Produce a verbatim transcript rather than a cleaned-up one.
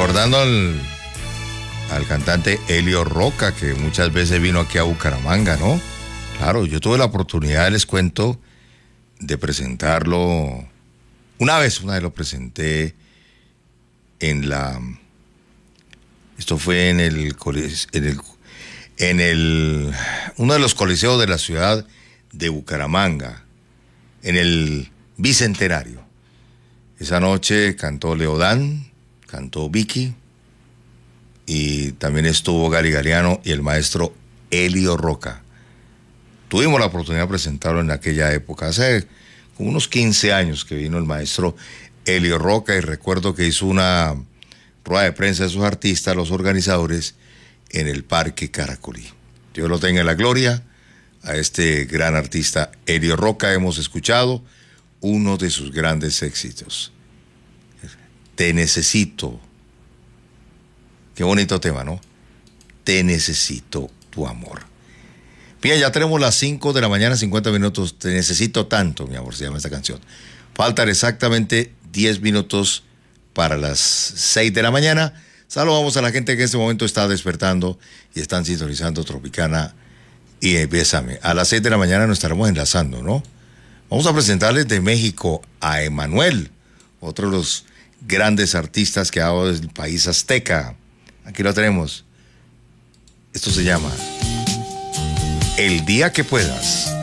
recordando al, al cantante Elio Roca, que muchas veces vino aquí a Bucaramanga, ¿no? Claro, yo tuve la oportunidad, les cuento, de presentarlo. Una vez, una vez lo presenté en la... Esto fue en el, en el, en el... uno de los coliseos de la ciudad de Bucaramanga, en el Bicentenario. Esa noche cantó Leodán, cantó Vicky, y también estuvo Gali Galeano y el maestro Elio Roca. Tuvimos la oportunidad de presentarlo en aquella época, hace como unos quince años que vino el maestro Elio Roca, y recuerdo que hizo una rueda de prensa de sus artistas, los organizadores, en el Parque Caracolí. Dios lo tenga en la gloria a este gran artista Elio Roca. Hemos escuchado uno de sus grandes éxitos, Te Necesito. Qué bonito tema, ¿no? Te necesito, tu amor. Bien, ya tenemos las cinco de la mañana, cincuenta minutos. Te necesito tanto, mi amor, se llama esta canción. Faltan exactamente diez minutos para las seis de la mañana. Saludamos a la gente que en este momento está despertando y están sintonizando Tropicana y Bésame. A las seis de la mañana nos estaremos enlazando, ¿no? Vamos a presentarles de México a Emanuel, otro de los grandes artistas que ha dado del país azteca. Aquí lo tenemos. Esto se llama El Día que Puedas.